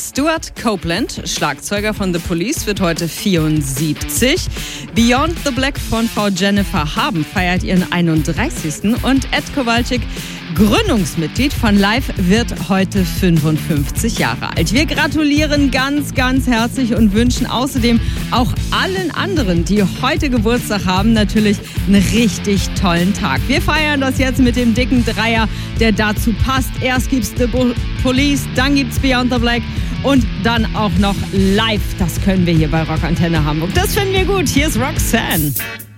Stuart Copeland, Schlagzeuger von The Police, wird heute 74. Beyond the Black von Frau Jennifer Haben feiert ihren 31. Und Ed Kowalczyk, Gründungsmitglied von Live, wird heute 55 Jahre alt. Wir gratulieren ganz, ganz herzlich und wünschen außerdem auch allen anderen, die heute Geburtstag haben, natürlich einen richtig tollen Tag. Wir feiern das jetzt mit dem dicken Dreier, der dazu passt. Erst gibt's The Police, dann gibt's Beyond the Black und dann auch noch Live. Das können wir hier bei Rock Antenne Hamburg. Das finden wir gut. Hier ist Roxanne.